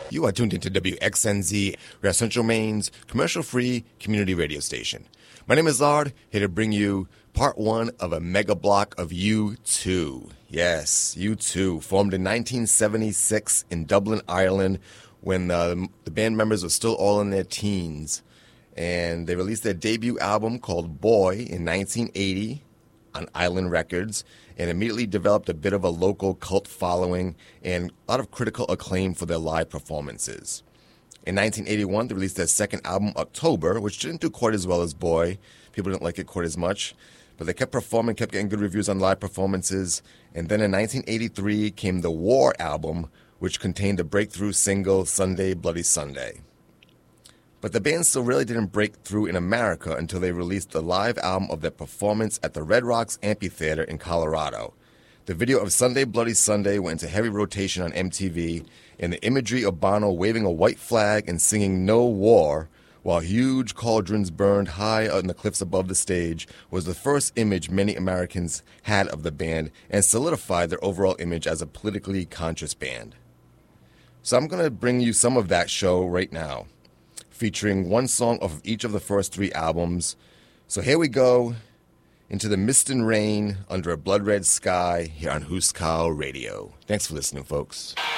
You are tuned into WXNZ, we are Central Maine's commercial-free community radio station. My name is Lard, here to bring you part one of a mega block of U2. Yes, U2, formed in 1976 in Dublin, Ireland, when the band members were still all in their teens. And they released their debut album called Boy in 1980 on Island Records, and immediately developed a bit of a local cult following and a lot of critical acclaim for their live performances. In 1981, they released their second album, October, which didn't do quite as well as Boy. People didn't like it quite as much, but they kept performing, kept getting good reviews on live performances. And then in 1983 came the War album, which contained the breakthrough single, Sunday Bloody Sunday. But the band still really didn't break through in America until they released the live album of their performance at the Red Rocks Amphitheater in Colorado. The video of Sunday Bloody Sunday went into heavy rotation on MTV, and the imagery of Bono waving a white flag and singing No War while huge cauldrons burned high on the cliffs above the stage was the first image many Americans had of the band and solidified their overall image as a politically conscious band. So I'm going to bring you some of that show right now, featuring one song of each of the first three albums. So here we go into the mist and rain under a blood red sky here on Huskal Radio. Thanks for listening, folks.